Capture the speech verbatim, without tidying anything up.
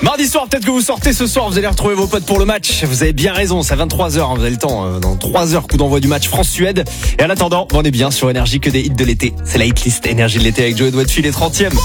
Mardi soir, peut-être que vous sortez ce soir, vous allez retrouver vos potes pour le match. Vous avez bien raison, c'est à vingt-trois heures, hein, vous avez le temps. Euh, dans trois heures, coup d'envoi du match France-Suède. Et en attendant, on est bien sur Énergie, que des hits de l'été. C'est la hitlist Énergie de l'été avec Joey Doigtfil, les trentièmes.